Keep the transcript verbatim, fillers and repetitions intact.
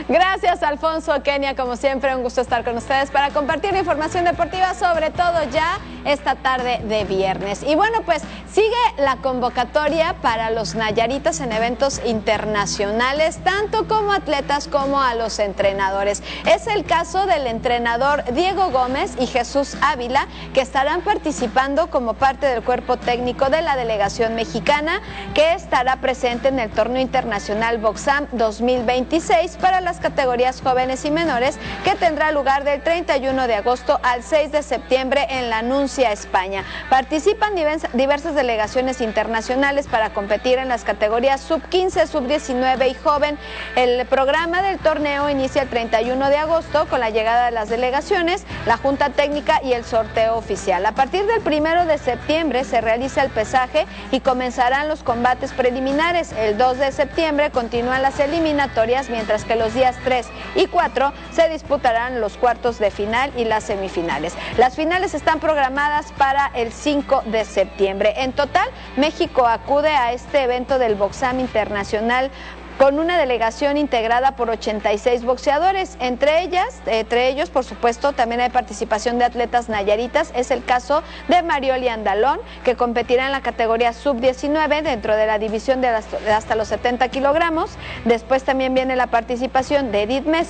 Gracias, Alfonso, Kenia, como siempre, un gusto estar con ustedes para compartir la información deportiva, sobre todo ya esta tarde de viernes. Y bueno, pues sigue la convocatoria para los nayaritas en eventos internacionales, tanto como atletas como a los entrenadores. Es el caso del entrenador Diego Gómez y Jesús Ávila, que estarán participando como parte del cuerpo técnico de la delegación mexicana, que estará presente en el torneo internacional Boxam dos mil veintiséis para las categorías jóvenes y menores, que tendrá lugar del treinta y uno de agosto al seis de septiembre en la Nuncia, España. Participan diversas delegaciones internacionales para competir en las categorías sub quince, sub diecinueve y joven. El programa del torneo inicia el treinta y uno de agosto con la llegada de las delegaciones, la junta técnica y el sorteo oficial. A partir del primero de septiembre se realiza el pesaje y comenzarán los combates preliminares. El dos de septiembre continúan las eliminatorias, mientras que los días tres y cuatro se disputarán los cuartos de final y las semifinales. Las finales están programadas para el cinco de septiembre. En total, México acude a este evento del Boxam Internacional con una delegación integrada por ochenta y seis boxeadores. Entre ellas, entre ellos, por supuesto, también hay participación de atletas nayaritas. Es el caso de Marioli Andalón, que competirá en la categoría sub diecinueve dentro de la división de hasta los setenta kilogramos. Después también viene la participación de Edith